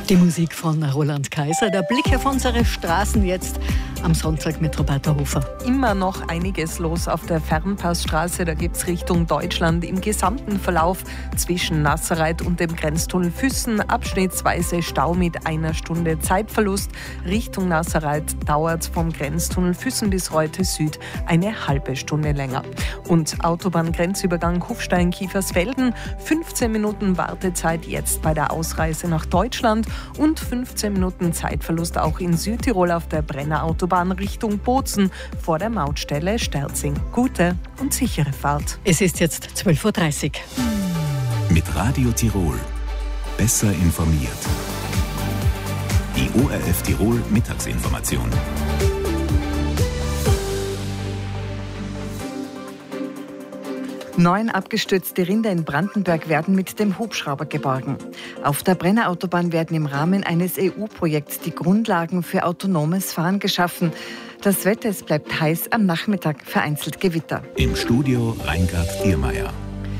Die Musik von Roland Kaiser. Der Blick auf unsere Straßen jetzt am Sonntag mit Roberta Hofer. Immer noch einiges los auf der Fernpassstraße. Da gibt es Richtung Deutschland im gesamten Verlauf zwischen Nassereit und dem Grenztunnel Füssen abschnittsweise Stau mit 1 Stunde Zeitverlust. Richtung Nassereit dauert es vom Grenztunnel Füssen bis Reute Süd eine halbe Stunde länger. Und Autobahngrenzübergang Kufstein-Kiefersfelden, 15 Minuten Wartezeit jetzt bei der Ausreise nach Deutschland und 15 Minuten Zeitverlust auch in Südtirol auf der Brenner Autobahn Richtung Bozen vor der Mautstelle Sterzing. Gute und sichere Fahrt. Es ist jetzt 12.30 Uhr. Mit Radio Tirol. Besser informiert. Die ORF Tirol Mittagsinformation. 9 abgestürzte Rinder in Brandenburg werden mit dem Hubschrauber geborgen. Auf der Brenner Autobahn werden im Rahmen eines EU-Projekts die Grundlagen für autonomes Fahren geschaffen. Das Wetter, es bleibt heiß, am Nachmittag vereinzelt Gewitter. Im Studio Reingard Diermeier.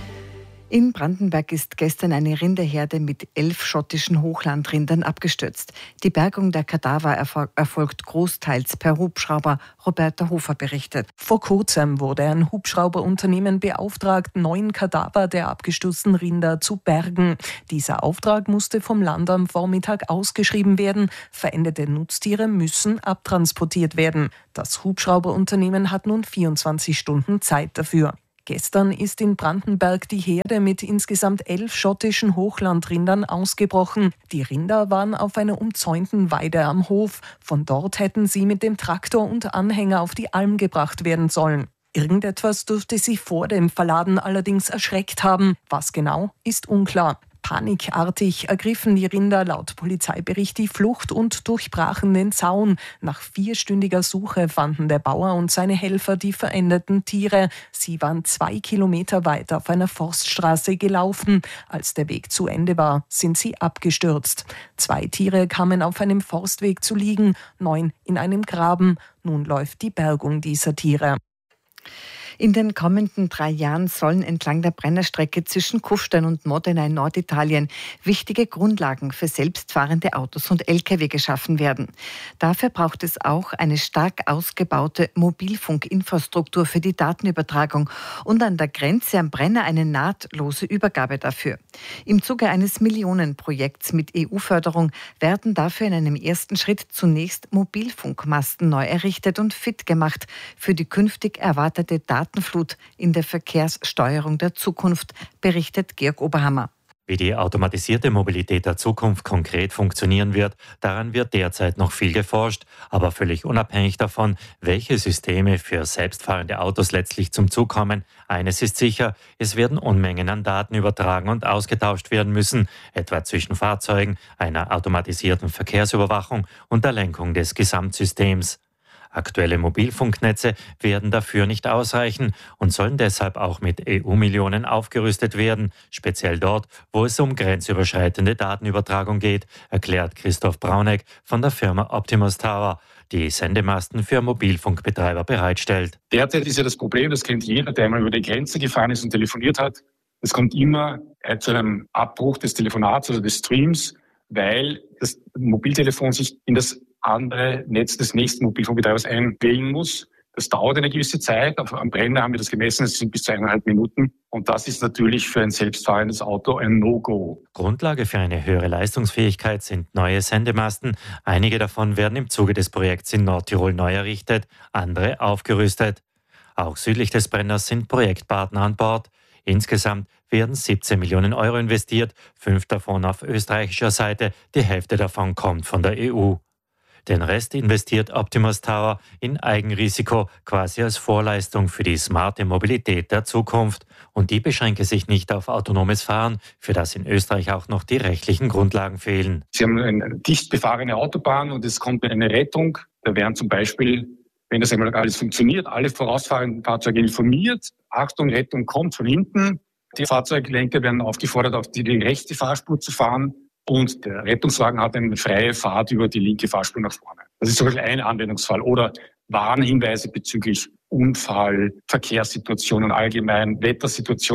In Brandenburg ist gestern eine Rinderherde mit 11 schottischen Hochlandrindern abgestürzt. Die Bergung der Kadaver erfolgt großteils per Hubschrauber. Roberta Hofer berichtet. Vor kurzem wurde ein Hubschrauberunternehmen beauftragt, 9 Kadaver der abgestürzten Rinder zu bergen. Dieser Auftrag musste vom Land am Vormittag ausgeschrieben werden. Verendete Nutztiere müssen abtransportiert werden. Das Hubschrauberunternehmen hat nun 24 Stunden Zeit dafür. Gestern ist in Brandenburg die Herde mit insgesamt 11 schottischen Hochlandrindern ausgebrochen. Die Rinder waren auf einer umzäunten Weide am Hof. Von dort hätten sie mit dem Traktor und Anhänger auf die Alm gebracht werden sollen. Irgendetwas dürfte sie vor dem Verladen allerdings erschreckt haben. Was genau, ist unklar. Panikartig ergriffen die Rinder laut Polizeibericht die Flucht und durchbrachen den Zaun. Nach 4-stündiger Suche fanden der Bauer und seine Helfer die verendeten Tiere. Sie waren 2 Kilometer weit auf einer Forststraße gelaufen. Als der Weg zu Ende war, sind sie abgestürzt. 2 Tiere kamen auf einem Forstweg zu liegen, 9 in einem Graben. Nun läuft die Bergung dieser Tiere. In den kommenden 3 Jahren sollen entlang der Brennerstrecke zwischen Kufstein und Modena in Norditalien wichtige Grundlagen für selbstfahrende Autos und Lkw geschaffen werden. Dafür braucht es auch eine stark ausgebaute Mobilfunkinfrastruktur für die Datenübertragung und an der Grenze am Brenner eine nahtlose Übergabe dafür. Im Zuge eines Millionenprojekts mit EU-Förderung werden dafür in einem ersten Schritt zunächst Mobilfunkmasten neu errichtet und fit gemacht für die künftig erwartete Datenflut in der Verkehrssteuerung der Zukunft, berichtet Georg Oberhammer. Wie die automatisierte Mobilität der Zukunft konkret funktionieren wird, daran wird derzeit noch viel geforscht, aber völlig unabhängig davon, welche Systeme für selbstfahrende Autos letztlich zum Zug kommen. Eines ist sicher, es werden Unmengen an Daten übertragen und ausgetauscht werden müssen, etwa zwischen Fahrzeugen, einer automatisierten Verkehrsüberwachung und der Lenkung des Gesamtsystems. Aktuelle Mobilfunknetze werden dafür nicht ausreichen und sollen deshalb auch mit EU-Millionen aufgerüstet werden, speziell dort, wo es um grenzüberschreitende Datenübertragung geht, erklärt Christoph Brauneck von der Firma Optimus Tower, die Sendemasten für Mobilfunkbetreiber bereitstellt. Derzeit ist ja das Problem, das kennt jeder, der einmal über die Grenze gefahren ist und telefoniert hat. Es kommt immer zu einem Abbruch des Telefonats oder des Streams, weil das Mobiltelefon sich in das andere Netz des nächsten Mobilfunkbetreibers einwählen muss. Das dauert eine gewisse Zeit. Am Brenner haben wir das gemessen, es sind bis zu 1,5 Minuten. Und das ist natürlich für ein selbstfahrendes Auto ein No-Go. Grundlage für eine höhere Leistungsfähigkeit sind neue Sendemasten. Einige davon werden im Zuge des Projekts in Nordtirol neu errichtet, andere aufgerüstet. Auch südlich des Brenners sind Projektpartner an Bord. Insgesamt werden 17 Millionen Euro investiert, 5 davon auf österreichischer Seite, die Hälfte davon kommt von der EU. Den Rest investiert Optimus Tower in Eigenrisiko, quasi als Vorleistung für die smarte Mobilität der Zukunft. Und die beschränke sich nicht auf autonomes Fahren, für das in Österreich auch noch die rechtlichen Grundlagen fehlen. Sie haben eine dicht befahrene Autobahn und es kommt eine Rettung. Da werden zum Beispiel, wenn das einmal alles funktioniert, alle vorausfahrenden Fahrzeuge informiert. Achtung, Rettung kommt von hinten. Die Fahrzeuglenker werden aufgefordert, auf die rechte Fahrspur zu fahren. Und der Rettungswagen hat eine freie Fahrt über die linke Fahrspur nach vorne. Das ist zum Beispiel ein Anwendungsfall. Oder Warnhinweise bezüglich Unfall, Verkehrssituationen allgemein,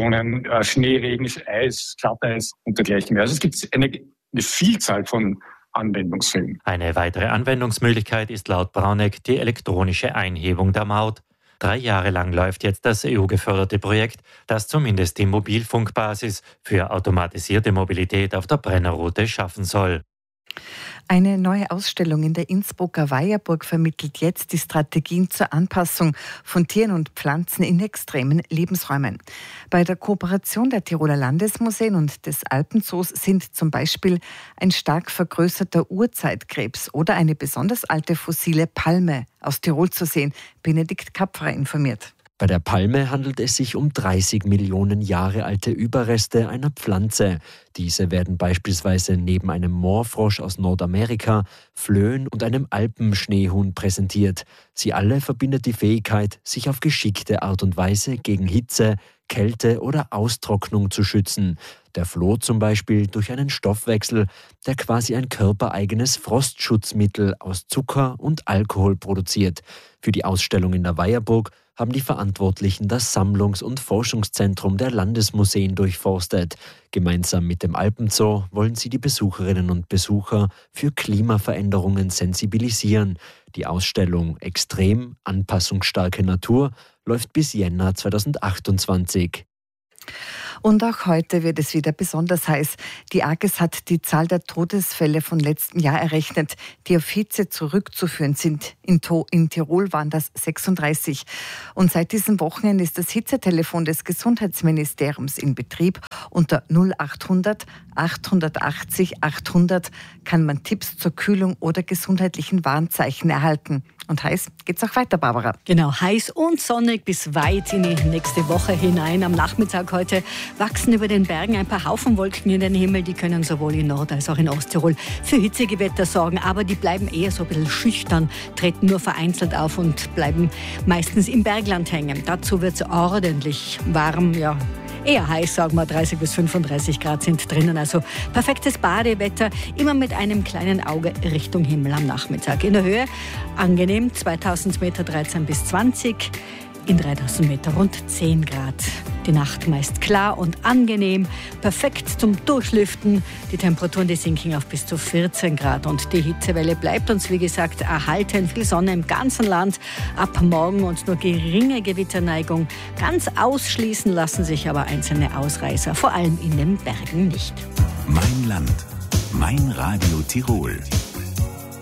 Wettersituationen, Schnee, Regen, Eis, Glatteis und dergleichen mehr. Also es gibt eine Vielzahl von Anwendungsfällen. Eine weitere Anwendungsmöglichkeit ist laut Brauneck die elektronische Einhebung der Maut. 3 Jahre lang läuft jetzt das EU-geförderte Projekt, das zumindest die Mobilfunkbasis für automatisierte Mobilität auf der Brennerroute schaffen soll. Eine neue Ausstellung in der Innsbrucker Weierburg vermittelt jetzt die Strategien zur Anpassung von Tieren und Pflanzen in extremen Lebensräumen. Bei der Kooperation der Tiroler Landesmuseen und des Alpenzoos sind zum Beispiel ein stark vergrößerter Urzeitkrebs oder eine besonders alte fossile Palme aus Tirol zu sehen. Benedikt Kapferer informiert. Bei der Palme handelt es sich um 30 Millionen Jahre alte Überreste einer Pflanze. Diese werden beispielsweise neben einem Moorfrosch aus Nordamerika, Flöhen und einem Alpenschneehuhn präsentiert. Sie alle verbindet die Fähigkeit, sich auf geschickte Art und Weise gegen Hitze, Kälte oder Austrocknung zu schützen. Der Floh zum Beispiel durch einen Stoffwechsel, der quasi ein körpereigenes Frostschutzmittel aus Zucker und Alkohol produziert. Für die Ausstellung in der Weierburg haben die Verantwortlichen das Sammlungs- und Forschungszentrum der Landesmuseen durchforstet. Gemeinsam mit dem Alpenzoo wollen sie die Besucherinnen und Besucher für Klimaveränderungen sensibilisieren. Die Ausstellung Extrem, anpassungsstarke Natur läuft bis Jänner 2028. Und auch heute wird es wieder besonders heiß. Die AGES hat die Zahl der Todesfälle von letztem Jahr errechnet, die auf Hitze zurückzuführen sind. In Tirol waren das 36. Und seit diesem Wochenende ist das Hitzetelefon des Gesundheitsministeriums in Betrieb. Unter 0800 880 800 kann man Tipps zur Kühlung oder gesundheitlichen Warnzeichen erhalten. Und heiß geht's auch weiter, Barbara. Genau, heiß und sonnig bis weit in die nächste Woche hinein. Am Nachmittag heute wachsen über den Bergen ein paar Haufenwolken in den Himmel. Die können sowohl in Nord- als auch in Osttirol für Hitzegewitter sorgen. Aber die bleiben eher so ein bisschen schüchtern, treten nur vereinzelt auf und bleiben meistens im Bergland hängen. Dazu wird es ordentlich warm, ja. Eher heiß, sagen wir, 30 bis 35 Grad sind drinnen. Also perfektes Badewetter, immer mit einem kleinen Auge Richtung Himmel am Nachmittag. In der Höhe angenehm, 2000 Meter 13 bis 20, in 3000 Meter rund 10 Grad. Die Nacht meist klar und angenehm, perfekt zum Durchlüften. Die Temperaturen, die sinken auf bis zu 14 Grad und die Hitzewelle bleibt uns, wie gesagt, erhalten. Viel Sonne im ganzen Land ab morgen und nur geringe Gewitterneigung. Ganz ausschließen lassen sich aber einzelne Ausreißer, vor allem in den Bergen nicht. Mein Land, mein Radio Tirol.